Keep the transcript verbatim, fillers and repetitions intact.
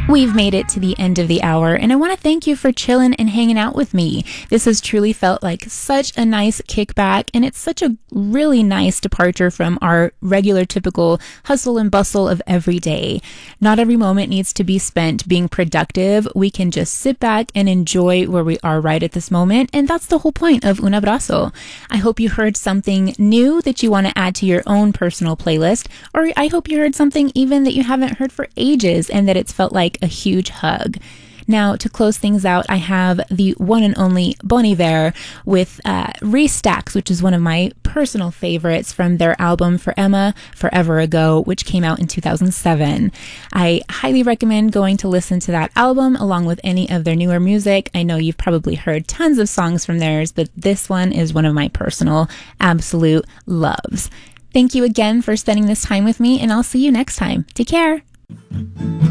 We've made it to the end of the hour, and I want to thank you for chilling and hanging out with me. This has truly felt like such a nice kickback, and it's such a really nice departure from our regular typical hustle and bustle of every day. Not every moment needs to be spent being productive. We can just sit back and enjoy where we are right at this moment, and that's the whole point of Un Abrazo. I hope you heard something new that you want to add to your own personal playlist, or I hope you heard something even that you haven't heard for ages and that it's felt like a huge hug. Now, to close things out, I have the one and only Bon Iver with uh, Restacks, which is one of my personal favorites from their album For Emma, Forever Ago, which came out in two thousand seven. I highly recommend going to listen to that album along with any of their newer music. I know you've probably heard tons of songs from theirs, but this one is one of my personal absolute loves. Thank you again for spending this time with me, and I'll see you next time. Take care.